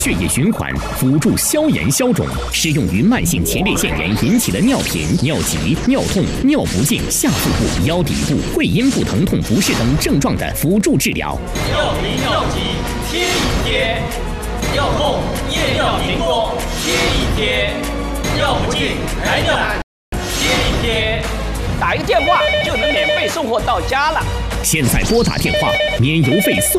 血液循环，辅助消炎消肿，适用于慢性前列腺炎引起的尿频、尿急、尿痛、尿不尽、下腹部、腰底部、会阴部疼痛不适等症状的辅助治疗。 尿频尿急贴一贴，尿痛夜尿频多贴一贴，尿不尽排尿难贴一贴。 打一个电话就能免费送货到家了。 现在拨打电话，免邮费送。